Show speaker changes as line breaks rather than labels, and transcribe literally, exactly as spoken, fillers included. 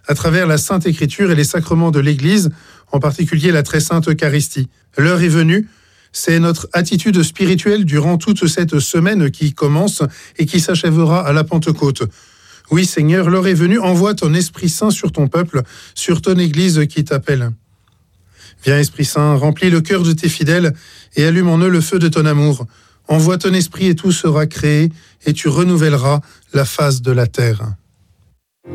à travers la Sainte Écriture et les sacrements de l'Église, en particulier la très sainte Eucharistie. L'heure est venue, c'est notre attitude spirituelle durant toute cette semaine qui commence et qui s'achèvera à la Pentecôte. Oui Seigneur, l'heure est venue, envoie ton Esprit Saint sur ton peuple, sur ton Église qui t'appelle. Viens Esprit Saint, remplis le cœur de tes fidèles et allume en eux le feu de ton amour. Envoie ton Esprit et tout sera créé et tu renouvelleras la face de la terre.